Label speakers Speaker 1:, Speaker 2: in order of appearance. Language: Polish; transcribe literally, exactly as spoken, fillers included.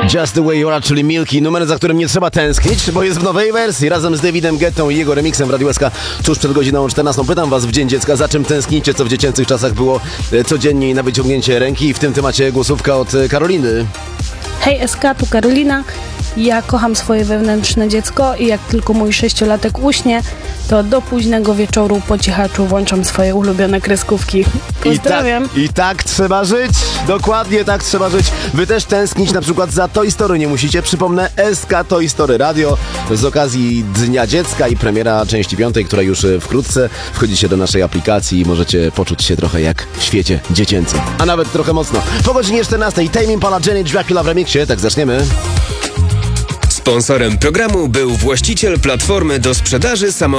Speaker 1: Just the way you are, czyli Milky, numer, za którym nie trzeba tęsknić, bo jest w nowej wersji, razem z Davidem Guettą i jego remixem w Radiu S K tuż przed godziną czternastą. Pytam was w Dzień Dziecka, za czym tęsknicie, co w dziecięcych czasach było codziennie i na wyciągnięcie ręki, i w tym temacie głosówka od Karoliny.
Speaker 2: Hej S K, tu Karolina. Ja kocham swoje wewnętrzne dziecko i jak tylko mój sześciolatek uśnie, to do późnego wieczoru po cichaczu włączam swoje ulubione kreskówki. Pozdrawiam.
Speaker 1: I tak, I tak trzeba żyć, dokładnie tak trzeba żyć. Wy też tęsknić na przykład za Toy Story nie musicie. Przypomnę, S K Toy Story Radio z okazji Dnia Dziecka i premiera części piątej, która już wkrótce. Wchodzicie do naszej aplikacji i możecie poczuć się trochę jak w świecie dziecięcym, a nawet trochę mocno. Po godzinie czternastej Tame Impala, Jenny Dracula w remiksie, tak zaczniemy.
Speaker 3: Sponsorem programu był właściciel platformy do sprzedaży samochodów